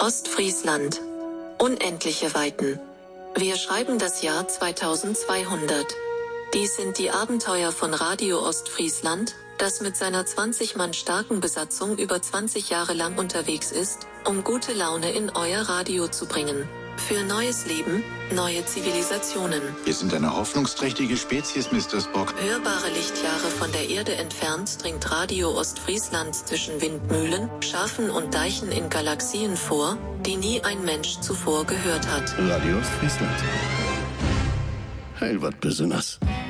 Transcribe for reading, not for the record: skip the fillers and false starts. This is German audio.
Ostfriesland. Unendliche Weiten. Wir schreiben das Jahr 2200. Dies sind die Abenteuer von Radio Ostfriesland, das mit seiner 20 Mann starken Besatzung über 20 Jahre lang unterwegs ist, um gute Laune in euer Radio zu bringen. Für neues Leben, neue Zivilisationen. Wir sind eine hoffnungsträchtige Spezies, Mr. Spock. Hörbare Lichtjahre von der Erde entfernt dringt Radio Ostfriesland zwischen Windmühlen, Schafen und Deichen in Galaxien vor, die nie ein Mensch zuvor gehört hat. Radio Ostfriesland. Heil wat besonders.